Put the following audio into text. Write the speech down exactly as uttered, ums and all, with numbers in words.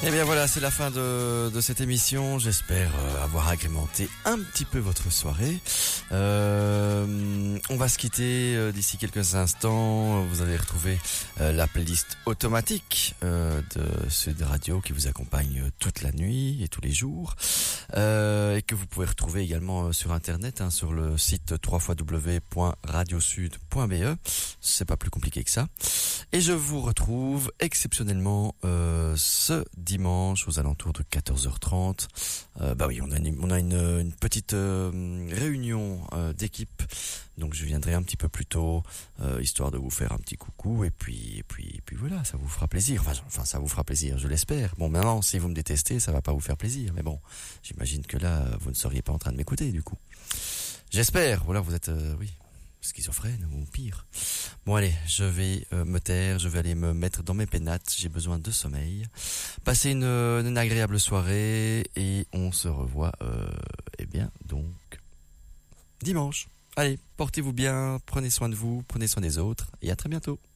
Eh bien voilà, c'est la fin de, de cette émission. J'espère euh, avoir agrémenté un petit peu votre soirée. Euh, on va se quitter euh, d'ici quelques instants. Vous allez retrouver euh, la playlist automatique euh, de Sud Radio qui vous accompagne toute la nuit et tous les jours. Euh, et que vous pouvez retrouver également euh, sur internet, hein, sur le site w w w point radiosud point b e. C'est pas plus compliqué que ça. Et je vous retrouve exceptionnellement euh, ce dimanche aux alentours de quatorze heures trente. Euh, bah oui, on a une, on a une, une petite euh, réunion euh, d'équipe, donc je viendrai un petit peu plus tôt, euh, histoire de vous faire un petit coucou, et puis, et puis, et puis voilà, ça vous fera plaisir. Enfin, enfin, ça vous fera plaisir, je l'espère. Bon, maintenant, si vous me détestez, ça va pas vous faire plaisir, mais bon, j'imagine que là, vous ne seriez pas en train de m'écouter, du coup. J'espère. Voilà, vous êtes, euh, oui, schizophrène ou pire. Bon allez, je vais euh, me taire, je vais aller me mettre dans mes pénates, j'ai besoin de sommeil. Passez une, une agréable soirée et on se revoit, euh, eh bien, donc, dimanche. Allez, portez-vous bien, prenez soin de vous, prenez soin des autres et à très bientôt.